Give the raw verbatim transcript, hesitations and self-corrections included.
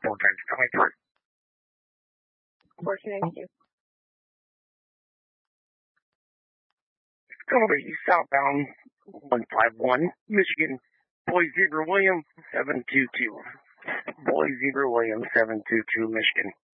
four times twenty-three. fourteen ninety-two. Cody southbound one five one, Michigan. Boy Zebra William seven two two. Boy Zebra William seven two two, Michigan.